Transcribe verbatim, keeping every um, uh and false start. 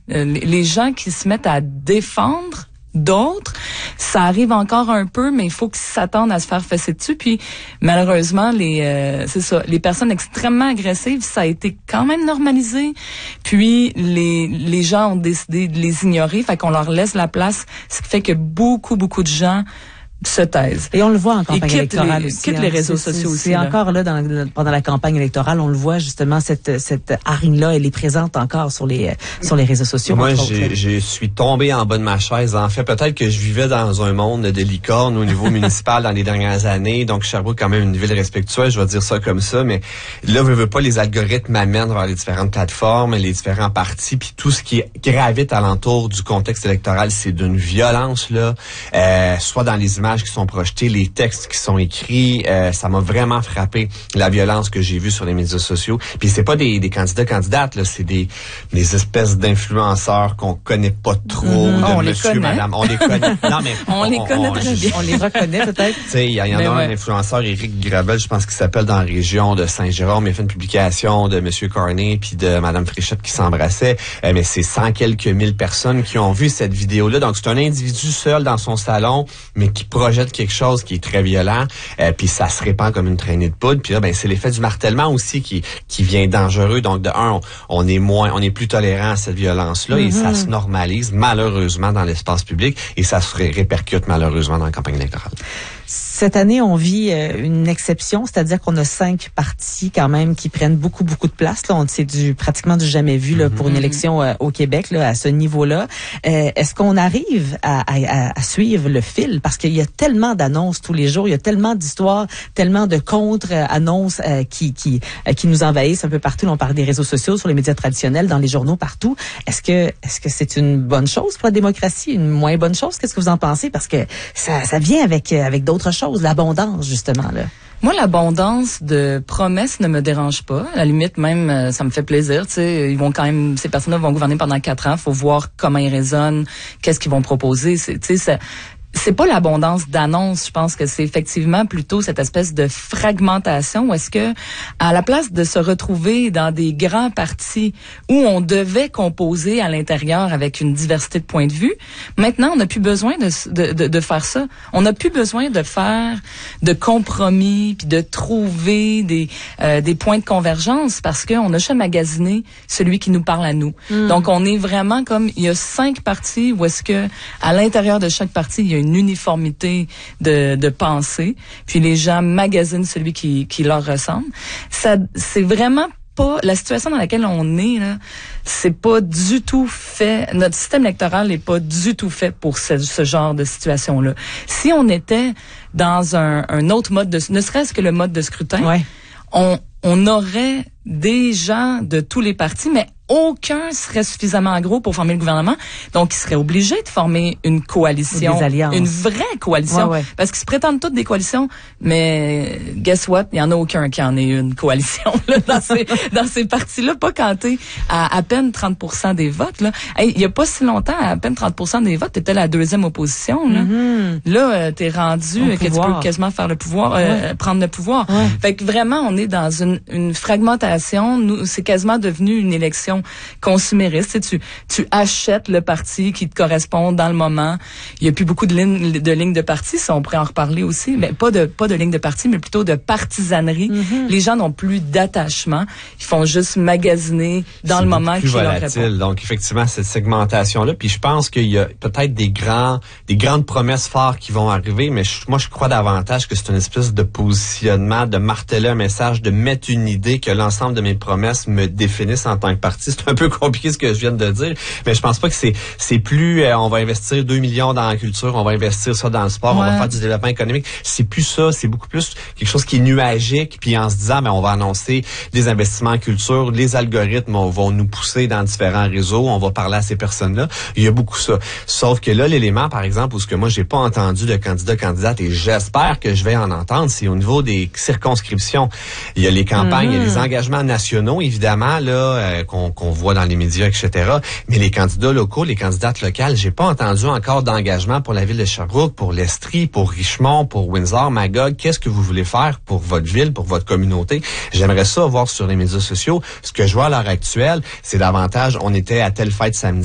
Euh, les gens qui se mettent à défendre d'autres, ça arrive encore un peu, mais il faut qu'ils s'attendent à se faire fesser dessus. Puis malheureusement, les euh, c'est ça, les personnes extrêmement agressives, ça a été quand même normalisé. Puis les les gens ont décidé de les ignorer, fait qu'on leur laisse la place, ce qui fait que beaucoup beaucoup de gens se taisent. Et on le voit en campagne électorale les, aussi. Quitte hein. les réseaux c'est, sociaux c'est, aussi. C'est encore là, dans, pendant la campagne électorale, on le voit justement, cette, cette hargne-là, elle est présente encore sur les, sur les réseaux sociaux. Moi, j'ai, je suis tombé en bas de ma chaise. En fait, peut-être que je vivais dans un monde de licorne au niveau municipal dans les dernières années. Donc, Sherbrooke, quand même, une ville respectueuse, je vais dire ça comme ça. Mais là, je veux pas, les algorithmes m'amènent vers les différentes plateformes, les différents partis, puis tout ce qui gravite alentour du contexte électoral, c'est d'une violence, là, euh, soit dans les images qui sont projetées, les textes qui sont écrits, euh, ça m'a vraiment frappé, la violence que j'ai vue sur les médias sociaux. Puis c'est pas des, des candidats candidates, là, c'est des, des espèces d'influenceurs qu'on connaît pas trop, mm-hmm. de oh, monsieur, madame. On les connaît. Non, mais on, on les connaît très bien. On les reconnaît peut-être. Tu sais, il y, y en a ouais. un influenceur, Éric Gravel, je pense qu'il s'appelle dans la région de Saint-Jérôme. Il a fait une publication de monsieur Carney puis de madame Fréchette qui s'embrassaient. Euh, mais c'est cent quelques mille personnes qui ont vu cette vidéo-là. Donc c'est un individu seul dans son salon, mais qui projette quelque chose qui est très violent, euh, puis ça se répand comme une traînée de poudre. Puis là, ben c'est l'effet du martèlement aussi qui qui vient dangereux. Donc de un, on, on est moins, on est plus tolérant à cette violence-là mm-hmm. et ça se normalise malheureusement dans l'espace public et ça se répercute malheureusement dans la campagne électorale. Cette année, on vit euh, une exception, c'est-à-dire qu'on a cinq partis quand même qui prennent beaucoup, beaucoup de place. Là, on c'est du pratiquement du jamais vu là, pour une élection euh, au Québec là, à ce niveau-là. Euh, est-ce qu'on arrive à, à, à suivre le fil? Parce qu'il y a tellement d'annonces tous les jours, il y a tellement d'histoires, tellement de contre-annonces euh, qui qui euh, qui nous envahissent un peu partout. Là, on parle des réseaux sociaux, sur les médias traditionnels, dans les journaux, partout. Est-ce que est-ce que c'est une bonne chose pour la démocratie, une moins bonne chose? Qu'est-ce que vous en pensez? Parce que ça, ça vient avec avec d'autres choses. L'abondance, justement, là. Moi, l'abondance de promesses ne me dérange pas. À la limite, même, ça me fait plaisir. Tu sais, ils vont quand même, ces personnes-là vont gouverner pendant quatre ans. Faut voir comment ils raisonnent, qu'est-ce qu'ils vont proposer. C'est, tu sais, ça, c'est pas l'abondance d'annonces. Je pense que c'est effectivement plutôt cette espèce de fragmentation où est-ce que, à la place de se retrouver dans des grands partis où on devait composer à l'intérieur avec une diversité de points de vue, maintenant, on n'a plus besoin de, de, de, de faire ça. On n'a plus besoin de faire de compromis puis de trouver des, euh, des points de convergence parce qu'on a juste magasiné celui qui nous parle à nous. Mm. Donc, on est vraiment comme, il y a cinq partis où est-ce que, à l'intérieur de chaque parti, il y a une uniformité de, de pensée, puis les gens magasinent celui qui, qui leur ressemble. Ça, c'est vraiment pas la situation dans laquelle on est là. C'est pas du tout fait. Notre système électoral n'est pas du tout fait pour ce, ce genre de situation-là. Si on était dans un, un autre mode de, ne serait-ce que le mode de scrutin, ouais. on, on aurait des gens de tous les partis, mais aucun serait suffisamment gros pour former le gouvernement. Donc, ils seraient obligés de former une coalition. Des alliances. Une vraie coalition. Ouais, ouais. Parce qu'ils se prétendent toutes des coalitions, mais guess what? Il n'y en a aucun qui en ait une coalition là, dans ces, dans ces partis-là. Pas quand t'es à à peine trente pour cent des votes. Là. Hey, il n'y a pas si longtemps, à peine trente pour cent des votes, t'étais la deuxième opposition. Là, mm-hmm. là euh, t'es rendu euh, que tu peux quasiment faire le pouvoir, euh, ouais. prendre le pouvoir. Ouais. Fait que vraiment, on est dans une, une fragmentation. Nous, c'est quasiment devenu une élection consumériste. Tu, tu achètes le parti qui te correspond dans le moment. Il y a plus beaucoup de lignes de lignes de parti, ça on pourrait en reparler aussi, mais pas de pas de lignes de parti, mais plutôt de partisanerie. Mm-hmm. Les gens n'ont plus d'attachement, ils font juste magasiner dans c'est le moment qui leur répond. Donc effectivement cette segmentation là, puis je pense qu'il y a peut-être des grands des grandes promesses fortes qui vont arriver, mais je, moi je crois davantage que c'est une espèce de positionnement, de marteler un message, de mettre une idée que l'ensemble de mes promesses me définissent en tant que parti. C'est un peu compliqué ce que je viens de dire, mais je pense pas que c'est c'est plus euh, on va investir deux millions dans la culture, on va investir ça dans le sport, ouais. on va faire du développement économique. C'est plus ça, c'est beaucoup plus quelque chose qui est nuagique, puis en se disant mais on va annoncer des investissements en culture, les algorithmes vont nous pousser dans différents réseaux, on va parler à ces personnes-là. Il y a beaucoup ça. Sauf que là l'élément par exemple où ce que moi j'ai pas entendu de candidat candidate et j'espère que je vais en entendre, c'est au niveau des circonscriptions. Il y a les campagnes, mm-hmm. il y a les engagements nationaux évidemment là euh, qu'on qu'on voit dans les médias, et cetera. Mais les candidats locaux, les candidates locales, j'ai pas entendu encore d'engagement pour la ville de Sherbrooke, pour l'Estrie, pour Richmond, pour Windsor, Magog. Qu'est-ce que vous voulez faire pour votre ville, pour votre communauté? J'aimerais ça voir sur les médias sociaux. Ce que je vois à l'heure actuelle, c'est davantage, on était à telle fête samedi.